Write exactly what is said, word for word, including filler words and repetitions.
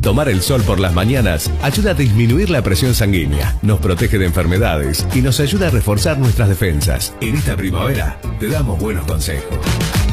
Tomar el sol por las mañanas ayuda a disminuir la presión sanguínea, nos protege de enfermedades y nos ayuda a reforzar nuestras defensas. En esta primavera te damos buenos consejos.